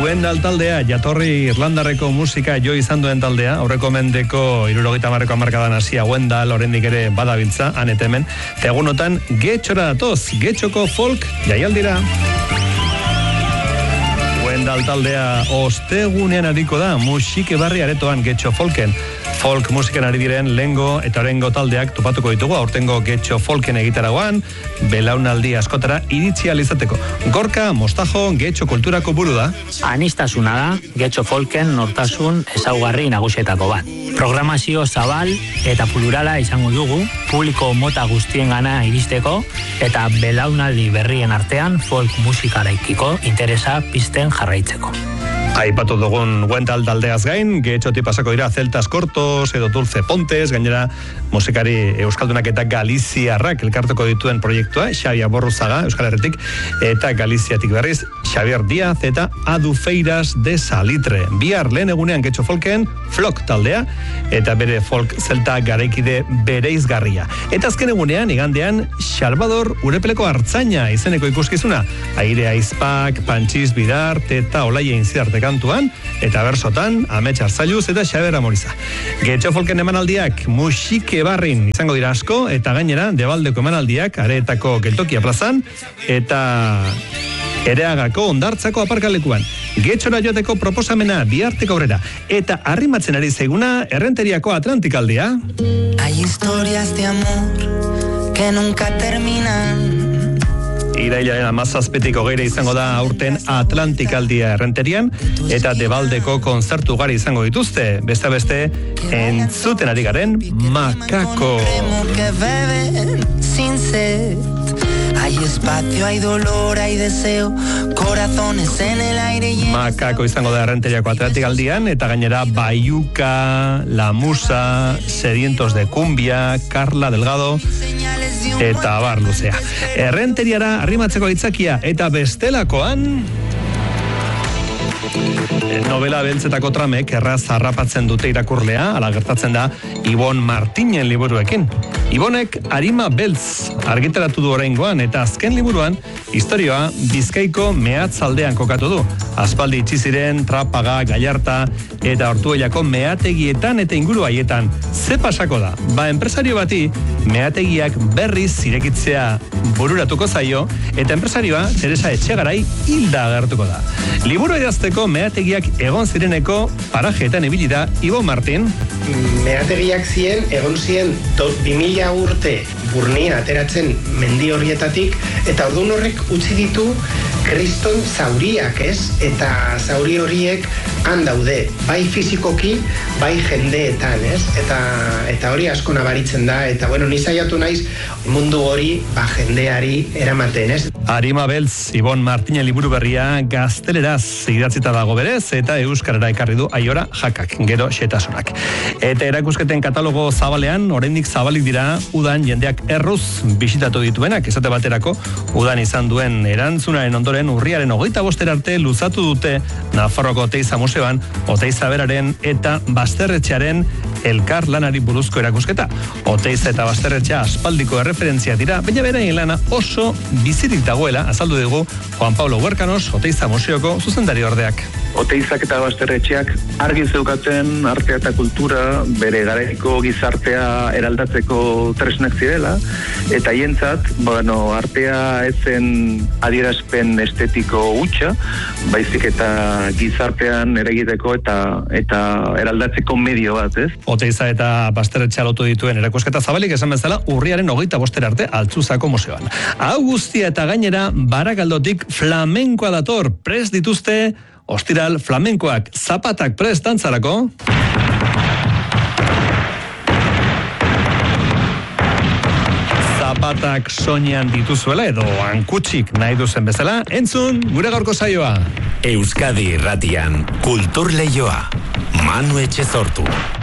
Wendal taldea, jatorri Irlandarreko musika jo izan duen taldea, aurreko mendeko 70ko hamarkadan hasia Wendal oraindik ere badabiltza, han eta hemen, egunotan Getxora datoz, Getxoko folk jaialdira. Wendal taldea ostegunean ariko da, musike barri aretoan Getxo folken. Folk musiken ari diren lengo eta orengo taldeak topatuko ditugu, aurtengo Getxo folken egitaragoan, belaunaldi askotara iritsi ahal izateko. Gorka Mostajo Getxo kulturako buru da. Anistasuna da, Getxo folken nortasun ezaugarri nagusietako bat. Programazio zabal eta plurala izango dugu, publiko mota guztien gana iristeko, eta belaunaldi berrien artean folk musikaraikiko interesa pizten jarraitzeko. Aipatu dugun Wendal taldeaz gain, Getxotik pasako dira Celtas Cortos edo Dulce Pontes, gainera musikari euskaldunak eta galiziarrak elkartuko dituen proiektua, Xabi Aborruzaga, Euskal Herritik, eta Galiziatik berriz, Xavier Díaz eta Adufeiras de Salitre. Bihar lehen egunean Getxo folken, Flock taldea, eta bere folk zelta garaikide bereizgarria. Eta azken egunean, igandean, Salvador Urepeleko Artzaina izeneko ikuskizuna. Aire Aizpak, Pantxiz Bidart eta Olaia Inzidarte kantuan, eta bersotan, Amets Arzailuz eta Xaber Amoriza. Getxo folken emanaldiak musike barrin izango dira asko, eta gainera, Debaldeko emanaldiak, Areetako Geltokia plazan, eta Ereagako Hondartzako aparkalekuan. Getxora joateko proposamena biharteko aurrera. Eta arrimatzen ari zaiguna Errenteriako Atlantikaldea. Hay historias de amor que nunca terminan. Irailaren 17 izango da aurten Atlantikaldia Errenterian, eta Debaldeko kontzertu ugari izango dituzte. Beste entzuten ari garen Makako. Hay espacio, hay dolor, hay deseo, corazones en el aire. Makako izango da Errenteriako Atlantikaldian, eta gainera Baiuka, La Musa, Sedientos de Cumbia, Carla Delgado, eta abar luzea. Errenteriara arrimatzeko aitzakia, eta bestelakoan novela beltzetako tramek erraz harrapatzen dute irakurlea, ala gertatzen da Ibon Martinen liburuekin. Ibonek Arima Beltz argitaratu du oraingoan, eta azken liburuan historioa Bizkaiko mehatzaldean kokatu du. Aspaldi itxi ziren Trapaga, Gallarta eta Ortuellako meategietan eta inguru haietan. Ze pasako da? Enpresario bati meategiak berriz zirekitzea bururatuko zaio, eta enpresarioa Teresa Etxegarai hilda agertuko da. Liburu idazteko meategiak egon zireneko parajeetan ibili da Ibon Martin. Meategiak egon ziren 2000 urte Burnia ateratzen mendi horietatik, eta ordun horrek utzi ditu kriston zauriak, ez? Eta zauri horiek han daude, bai fizikoki, bai jendeetan, ez? Eta hori asko nabaritzen da, eta bueno, ni saiatu naiz mundu hori jendeari eramaten, ez? Arima Beltz, Ibon Martinen liburu berria gazteleraz idatzita dago berez, eta euskarara ekarri du Aiora Jakak, gero xetasunak. Eta erakusketen katalogo zabalean, oraindik zabalik dira udan jendeak erruz bisitatu dituenak, esate baterako, udan izan duen erantzunaren ondoren urriaren 25 arte luzatu dute Nafarroko Oteiza Museoan, Oteiza beraren eta Basterretxearen elkar lanari buruzko erakusketa. Oteiza eta Basterretxea aspaldiko erreferentzia dira, baina beraien lana oso bizirik dagoela, azaldu dugu Juan Pablo Huerkanos, Oteiza Museoko zuzendari ordeak. Oteizak eta Basterretxeak argi zeukatzen artea eta kultura bere garaiko gizartea eraldatzeko tresnak zirela, eta hientzat, artea ezen adierazpen estetiko hutsa, baizik eta gizartean eragiteko eta eraldatzeko medio bat, ez? Oteiza eta Basterretxea lotu dituen erakusketa zabalik esan bezala urriaren 25 arte Altzuzako museoan. Hau guztia eta gainera Barakaldotik flamenkoa dator, prest dituzte ostiral flamenkoak, zapatak prest dantzarako. Zapatak soinean dituzuela edo hankutsik nahi duzen bezala, entzun gure gaurko saioa. Euskadi Irratian, Kultur Leioa, Manu Etxezortu.